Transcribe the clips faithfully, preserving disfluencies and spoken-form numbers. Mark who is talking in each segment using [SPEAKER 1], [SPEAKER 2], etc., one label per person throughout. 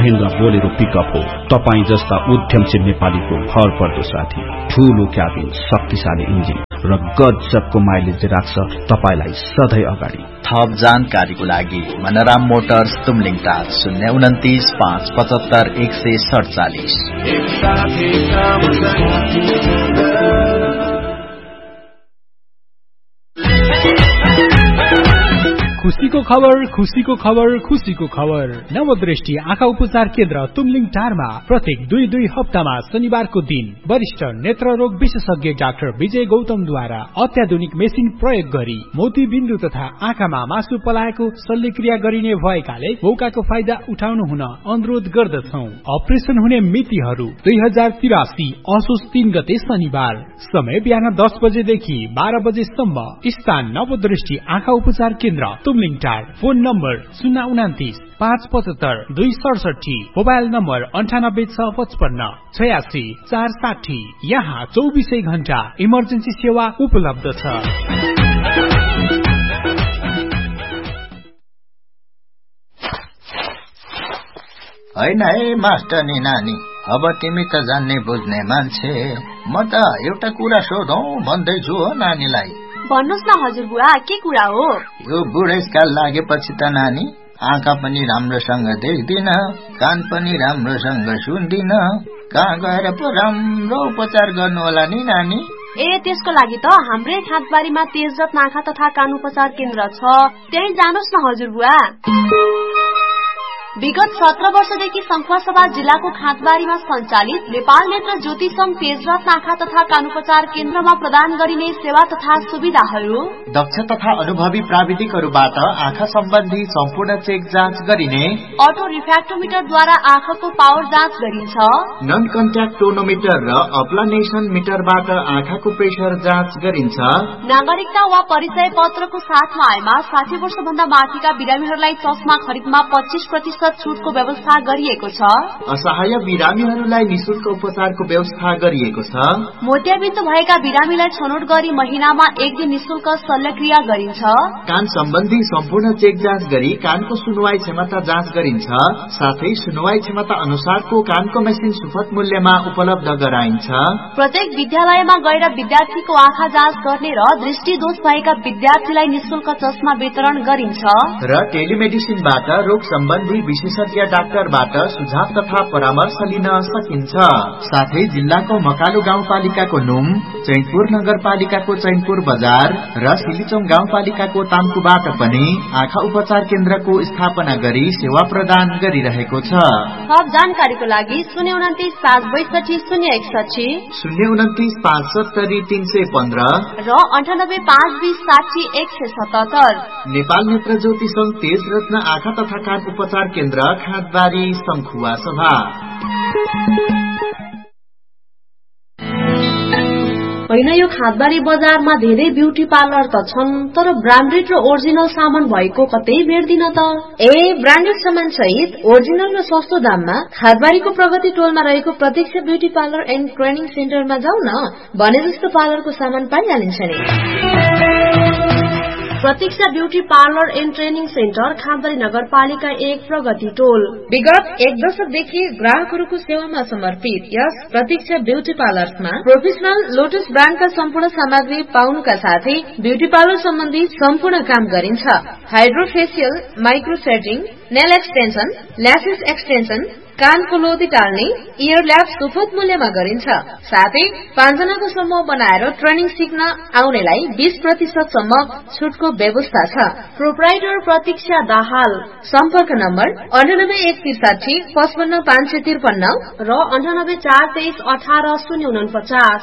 [SPEAKER 1] Mahindra Bolero pickup हो। तपाई जस्ता उद्यमशील नेपालीको भर पर्दो साथी। ठूलो क्याबिन, शक्तिशाली इन्जिन र गजबको माइलेज राख्छ तपाईलाई सधैँ अगाडि।
[SPEAKER 2] थप जानकारीको लागि मनराम मोटर्स तुमलिङ टार शून्य उन्तिस पाँच पचहत्तर एक सय सडचालिस।
[SPEAKER 3] खुशीको खबर, खुशीको खबर, खुशीको खबर। नवदृष्टि आँखा उपचार केन्द्र तुमलिङ टारमा प्रत्येक दुई दुई हप्तामा शनिबारको दिन वरिष्ठ नेत्र रोग विशेषज्ञ डाक्टर विजय गौतमद्वारा अत्याधुनिक मेसिन प्रयोग गरी मोतीबिन्दु तथा आँखामा मासु पलाएको शल्यक्रिया गरिने भएकाले मौकाको फाइदा उठाउनु हुन अनुरोध गर्दछौ। अपरेसन हुने मितिहरू दुई हजार तिरासी असोज तीन गते शनिबार। समय बिहान दस बजेदेखि बाह्र बजेसम्म। स्थान नवदृष्टि आँखा उपचार केन्द्र तुमलिङ टार। फोन नम्बर शून्य उन्तिस पाँच पचहत्तर दुई सडसठी। मोबाइल नम्बर अन्ठानब्बे छ पचपन्न छयासी चार साठी। यहाँ चौबिसै घण्टा इमर्जेन्सी सेवा उपलब्ध छ।
[SPEAKER 4] होइन है मास्टर नि नानी, अब तिमी त जान्ने बुझ्ने मान्छे, म त एउटा कुरा सोधौं भन्दैछु हो नानीलाई।
[SPEAKER 5] भन्नुहोस् न हजुरबुवा, के कुरा हो?
[SPEAKER 4] यो बुढेसकाल लागेपछि त नानी आँखा पनि राम्रोसँग देख्दिन, कान पनि राम्रोसँग सुन्दिन, कहाँ गएर पो राम्रो उपचार गर्नु होला नि नानी?
[SPEAKER 5] ए त्यसको लागि त हाम्रै खाँदबारीमा तेजरत्न आँखा तथा कान उपचार केन्द्र छ, त्यही जानुहोस् न हजुरबुवा। विगत सत्र वर्षदेखि संखुवासभा जिल्लाको खाँदबारीमा सञ्चालित नेपाल नेत्र ज्योति संघ तेजरत्न आँखा तथा कान उपचार केन्द्रमा प्रदान गरिने सेवा तथा सुविधाहरू:
[SPEAKER 2] दक्ष तथा अनुभवी प्राविधिकहरूबाट आँखा सम्बन्धी सम्पूर्ण चेक जाँच गरिने,
[SPEAKER 5] अटो रिफ्र्याक्टोमिटरद्वारा आँखाको पावर जाँच गरिन्छ,
[SPEAKER 2] नन कन्ट्याक्ट टोनोमिटर र अप्लानेसन मिटरबाट आँखाको प्रेसर जाँच गरिन्छ,
[SPEAKER 5] नागरिकता वा परिचय पत्रको साथमा आएमा साठी वर्ष भन्दा माथिका बिरामीहरूलाई चस्मा खरिदमा पच्चीस प्रतिशत छुटको व्यवस्था गरिएको छ,
[SPEAKER 2] असहाय बिरामीहरूलाई निशुल्क उपचारको व्यवस्था गरिएको छ,
[SPEAKER 5] मोतियाबिन्दु भएका बिरामीलाई छनौट गरी महिनामा एक दिन निशुल्क शल्यक्रिया गरिन्छ,
[SPEAKER 2] कान सम्बन्धी सम्पूर्ण चेक जाँच गरी कानको सुनवाई क्षमता जाँच गरिन्छ, साथै सुनवाई क्षमता अनुसारको कानको मेसिन सुपथ मूल्यमा उपलब्ध गराइन्छ,
[SPEAKER 5] प्रत्येक विद्यालयमा गएर विद्यार्थीको आँखा जाँच गर्ने र दृष्टि दोष भएका विद्यार्थीलाई निशुल्क चस्मा वितरण गरिन्छ,
[SPEAKER 2] र टेलिमेडिसिनबाट रोग सम्बन्धी विशेषज्ञ डाक्टरबाट सुझाव तथा परामर्श लिन सकिन्छ। साथै जिल्लाको मकालु गाउँपालिकाको नुम, चैनपुर नगरपालिकाको चैनपुर बजार र सिलिचोङ गाउँपालिकाको ताम्कुबाट पनि आँखा उपचार केन्द्रको स्थापना गरी सेवा प्रदान गरिरहेको छ।
[SPEAKER 5] थप जानकारीको लागि शून्य उन्तिस पाँच बैसठी शून्य एकसठी,
[SPEAKER 2] शून्य उन्तिस पाँच सत्तरी तीन सय पन्ध्र
[SPEAKER 5] र अन्ठानब्बे पाँच बिस साठी एक सय सतहत्तर।
[SPEAKER 2] नेपाल नेत्र ज्योति संघ तेज रत्न आँखा तथा कान उपचार केन्द्र खाँदबारी संखुवा सभा।
[SPEAKER 5] होइन, यो खाँदबारी बजारमा धेरै ब्युटी पार्लर त छन्, तर ब्रान्डेड र ओरिजिनल सामान भएको कतै भेट्दिन त।
[SPEAKER 6] ए ब्रान्डेड सामान सहित ओरिजिनल र सस्तो दाममा खाँदबारीको प्रगति टोलमा रहेको प्रत्यक्ष ब्युटी पार्लर एन्ड ट्रेनिङ सेन्टरमा जाऊ न, भने जस्तो पार्लरको सामान पाइहालिन्छ नि।
[SPEAKER 5] प्रतीक्षा beauty parlour and training centre Khandbari नगरपालिका एक प्रगति टोल।
[SPEAKER 6] विगत एक दशकदेखि ग्राहकहरूको सेवामा समर्पित यस प्रतीक्षा ब्यूटी पार्लरमा प्रोफेसनल लोटस ब्रान्डका सम्पूर्ण सामग्री पाउनुका साथै ब्यूटी पार्लर सम्बन्धी सम्पूर्ण काम गरिन्छ। Hydrofacial, माइक्रोथ्रेडिङ, nail extension, lashes extension, कानको लोदी टाल्ने, इयर ल्याब सुपथ मूल्यमा गरिन्छ। साथै पाँचजनाको समूह बनाएर ट्रेनिङ सिक्न आउनेलाई बीस प्रतिशत सम्म छुटको व्यवस्था छ।
[SPEAKER 5] प्रोप्राइटर प्रतीक्षा दाहाल।
[SPEAKER 6] सम्पर्क नम्बर अन्ठानब्बे एक त्रिसाठी पचपन्न पाँच सय त्रिपन्न
[SPEAKER 5] र अन्ठानब्बे चार तेइस अठार शून्य उनपचास।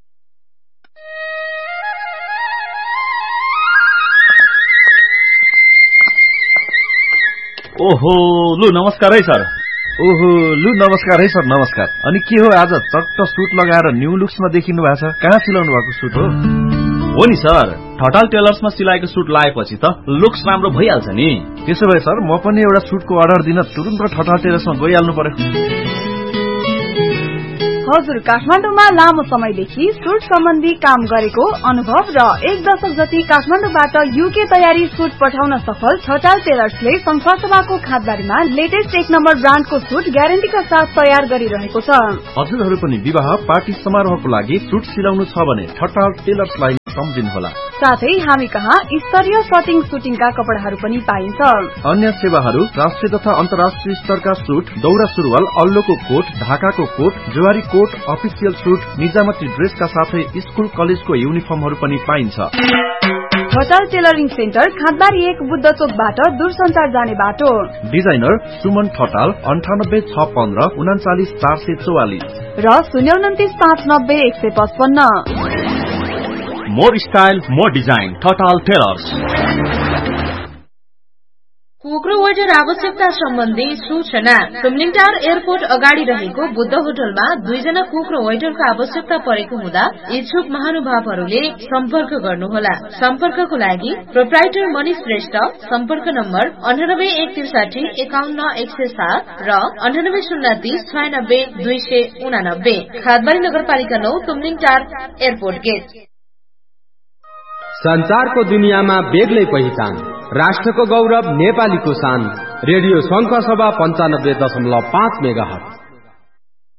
[SPEAKER 7] ओहो लु नमस्कार है सर। ओहो लु नमस्कार है सर, नमस्कार। अनि के हो आज चट्ट सुट लगाएर न्यू लुक्समा देखिनु भएको छ? कहाँ सिलाउनु भएको सुट हो?
[SPEAKER 8] हो नि सर, ठटाल टेलर्समा सिलाएको सुट लाएपछि त लुक्स राम्रो भइहाल्छ नि।
[SPEAKER 7] त्यसो भए सर म पनि एउटा सुटको अर्डर दिन तुरुन्त ठटाल टेलर्समा गइहाल्नु पर्यो।
[SPEAKER 9] हजुर काठमाडौँमा लामो समयदेखि सुट सम्बन्धी काम गरेको अनुभव र एक दशक जति काठमाडौँबाट युके तयारी सुट पठाउन सफल ठटाल टेलर्सले संखुवासभाको खातबारीमा लेटेस्ट एक नम्बर ब्रान्डको सुट ग्यारेन्टीका साथ तयार गरिरहेको छ।
[SPEAKER 7] हजुरहरू पनि विवाह पार्टी समारोहको लागि सुट सिलाउनु छ भने ठटाल टेलर्सलाई सम्झिनुहोला।
[SPEAKER 9] साथै हामी कहाँ स्तरीय सटिङ सुटिङका कपडाहरू पनि पाइन्छ।
[SPEAKER 7] अन्य सेवाहरू राष्ट्रिय तथा अन्तर्राष्ट्रिय स्तरका सुट, दौरा सुरुवाल, अल्लोको कोट, ढाकाको coat, Zuari coat, official suit, निजामती ड्रेसका साथै स्कुल कलेजको युनिफर्महरू पनि पाइन्छ।
[SPEAKER 9] ठटाल टेलरिङ सेन्टर खातबारी एक बुद्ध चोकबाट दूरसञ्चार जाने बाटो।
[SPEAKER 7] डिजाइनर सुमन ठटाल अन्ठानब्बे छ पन्ध्र उनाचालिस चार सय चौवालिस
[SPEAKER 9] र शून्य उन्तिस पाँच नब्बे एक सय पचपन्न।
[SPEAKER 8] More style more design Thatal tailors.
[SPEAKER 6] कुक्रो waiter आवश्यकता सम्बन्धी सूचना। तुमलिङटार एयरपोर्ट अगाडि रहेको बुद्ध होटलमा दुईजना कुक्रो वेटरको आवश्यकता परेको हुँदा इच्छुक महानुभावहरूले सम्पर्क गर्नुहोला। सम्पर्कको लागि प्रोप्राइटर मनिष श्रेष्ठ, सम्पर्क नम्बर अन्ठानब्बे एक त्रिसाठी एकाउन्न एक सय सात र अन्ठानब्बे शून्य तीस छयानब्बे दुई सय उनानब्बे। खातबारी नगरपालिका नौ, तुमलिङटार एयरपोर्ट गेट।
[SPEAKER 10] संचारको दुनियाँमा बेग्लै पहिचान, राष्ट्रको गौरव, नेपालीको शान। रेडियो संखुवासभा पञ्चानब्बे दशमलव पाँच मेगाहर्ज।